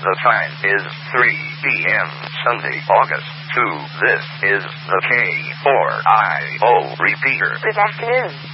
The time is 3 p.m. Sunday, August 2. This is the K4IO repeater. Good afternoon.